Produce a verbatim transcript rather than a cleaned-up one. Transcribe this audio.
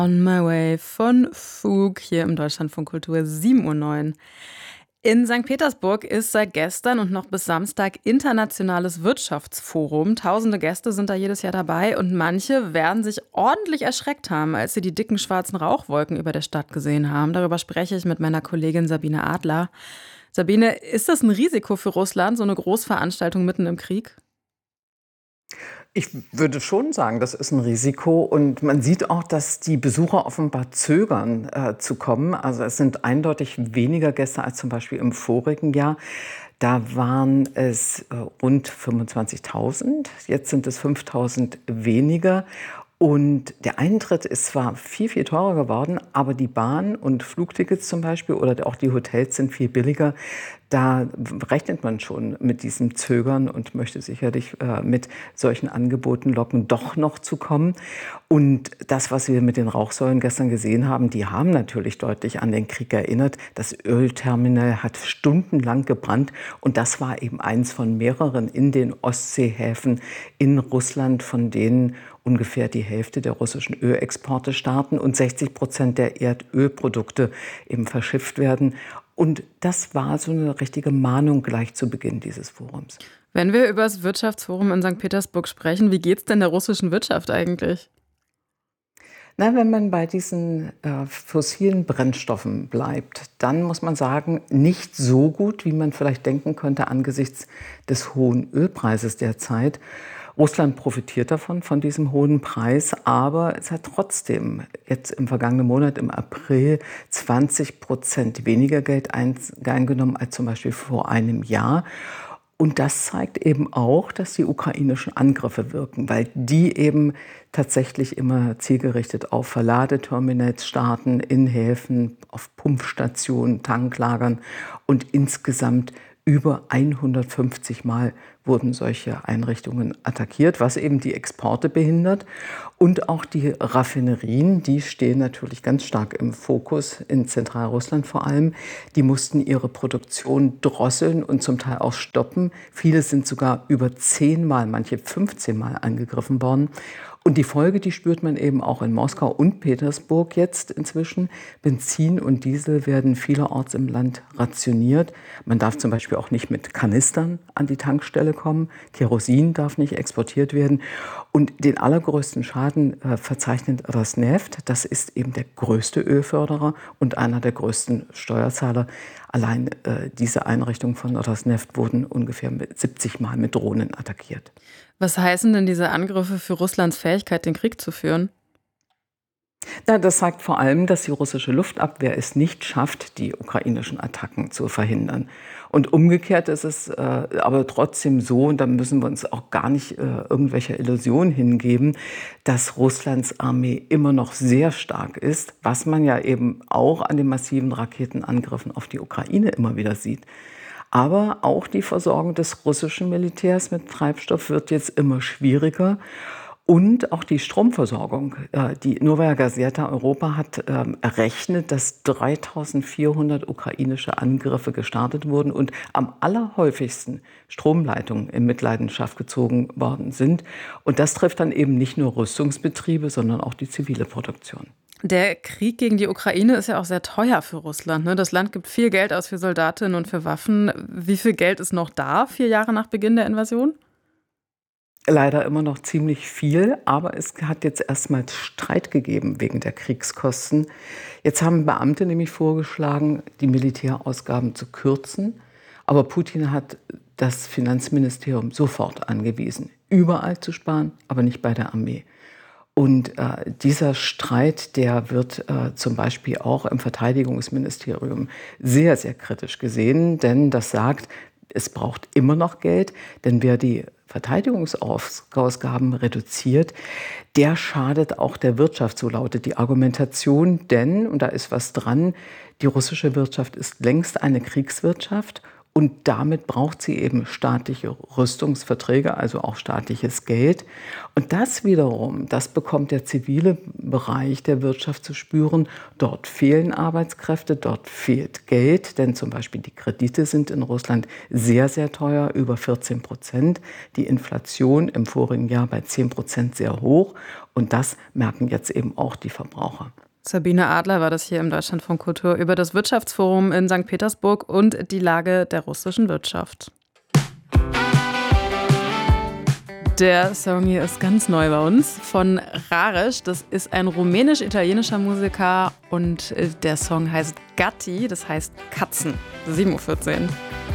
On My Way von Fug hier im Deutschlandfunk Kultur sieben Uhr neun. In Sankt Petersburg ist seit gestern und noch bis Samstag Internationales Wirtschaftsforum. Tausende Gäste sind da jedes Jahr dabei und manche werden sich ordentlich erschreckt haben, als sie die dicken schwarzen Rauchwolken über der Stadt gesehen haben. Darüber spreche ich mit meiner Kollegin Sabine Adler. Sabine, ist das ein Risiko für Russland, so eine Großveranstaltung mitten im Krieg? Ich würde schon sagen, das ist ein Risiko und man sieht auch, dass die Besucher offenbar zögern, äh, zu kommen. Also, es sind eindeutig weniger Gäste als zum Beispiel im vorigen Jahr. Da waren es, äh, rund fünfundzwanzigtausend, jetzt sind es fünftausend weniger und der Eintritt ist zwar viel, viel teurer geworden, aber die Bahn und Flugtickets zum Beispiel oder auch die Hotels sind viel billiger. Da rechnet man schon mit diesem Zögern und möchte sicherlich, äh, mit solchen Angeboten locken, doch noch zu kommen. Und das, was wir mit den Rauchsäulen gestern gesehen haben, die haben natürlich deutlich an den Krieg erinnert. Das Ölterminal hat stundenlang gebrannt und das war eben eins von mehreren in den Ostseehäfen in Russland, von denen ungefähr die Hälfte der russischen Ölexporte starten und sechzig Prozent der Erdölprodukte eben verschifft werden. Und das war so eine richtige Mahnung gleich zu Beginn dieses Forums. Wenn wir über das Wirtschaftsforum in Sankt Petersburg sprechen, wie geht's denn der russischen Wirtschaft eigentlich? Na, wenn man bei diesen äh, fossilen Brennstoffen bleibt, dann muss man sagen, nicht so gut, wie man vielleicht denken könnte angesichts des hohen Ölpreises derzeit. Russland profitiert davon, von diesem hohen Preis, aber es hat trotzdem jetzt im vergangenen Monat, im April, zwanzig Prozent weniger Geld eingenommen als zum Beispiel vor einem Jahr. Und das zeigt eben auch, dass die ukrainischen Angriffe wirken, weil die eben tatsächlich immer zielgerichtet auf Verladeterminals starten, in Häfen, auf Pumpstationen, Tanklagern und insgesamt über hundertfünfzig Mal wurden solche Einrichtungen attackiert, was eben die Exporte behindert. Und auch die Raffinerien, die stehen natürlich ganz stark im Fokus, in Zentralrussland vor allem. Die mussten ihre Produktion drosseln und zum Teil auch stoppen. Viele sind sogar über zehnmal, manche fünfzehn Mal angegriffen worden. Und die Folge, die spürt man eben auch in Moskau und Petersburg jetzt inzwischen. Benzin und Diesel werden vielerorts im Land rationiert. Man darf zum Beispiel auch nicht mit Kanistern an die Tankstelle kommen. Kerosin darf nicht exportiert werden. Und den allergrößten Schaden äh, verzeichnet Rosneft. Das ist eben der größte Ölförderer und einer der größten Steuerzahler. Allein äh, diese Einrichtungen von Rosneft wurden ungefähr mit siebzig Mal mit Drohnen attackiert. Was heißen denn diese Angriffe für Russlands Fähigkeit, den Krieg zu führen? Na, das zeigt vor allem, dass die russische Luftabwehr es nicht schafft, die ukrainischen Attacken zu verhindern. Und umgekehrt ist es äh, aber trotzdem so, und da müssen wir uns auch gar nicht äh, irgendwelcher Illusion hingeben, dass Russlands Armee immer noch sehr stark ist, was man ja eben auch an den massiven Raketenangriffen auf die Ukraine immer wieder sieht. Aber auch die Versorgung des russischen Militärs mit Treibstoff wird jetzt immer schwieriger. Und auch die Stromversorgung. Äh, Die Novaya Gazeta Europa hat ähm, errechnet, dass dreitausendvierhundert ukrainische Angriffe gestartet wurden und am allerhäufigsten Stromleitungen in Mitleidenschaft gezogen worden sind. Und das trifft dann eben nicht nur Rüstungsbetriebe, sondern auch die zivile Produktion. Der Krieg gegen die Ukraine ist ja auch sehr teuer für Russland, ne? Das Land gibt viel Geld aus für Soldatinnen und für Waffen. Wie viel Geld ist noch da, vier Jahre nach Beginn der Invasion? Leider immer noch ziemlich viel, aber es hat jetzt erstmal Streit gegeben wegen der Kriegskosten. Jetzt haben Beamte nämlich vorgeschlagen, die Militärausgaben zu kürzen. Aber Putin hat das Finanzministerium sofort angewiesen, überall zu sparen, aber nicht bei der Armee. Und äh, dieser Streit, der wird äh, zum Beispiel auch im Verteidigungsministerium sehr, sehr kritisch gesehen, denn das sagt, es braucht immer noch Geld, denn wer die Verteidigungsausgaben reduziert, der schadet auch der Wirtschaft, so lautet die Argumentation, denn, und da ist was dran, die russische Wirtschaft ist längst eine Kriegswirtschaft Und damit braucht sie eben staatliche Rüstungsverträge, also auch staatliches Geld. Und das wiederum, das bekommt der zivile Bereich der Wirtschaft zu spüren. Dort fehlen Arbeitskräfte, dort fehlt Geld, denn zum Beispiel die Kredite sind in Russland sehr, sehr teuer, über vierzehn Prozent. Die Inflation im vorigen Jahr bei zehn Prozent sehr hoch. Und das merken jetzt eben auch die Verbraucher. Sabine Adler war das hier im Deutschlandfunk Kultur über das Wirtschaftsforum in Sankt Petersburg und die Lage der russischen Wirtschaft. Der Song hier ist ganz neu bei uns von Raresh. Das ist ein rumänisch-italienischer Musiker und der Song heißt Gatti, das heißt Katzen. sieben Uhr vierzehn.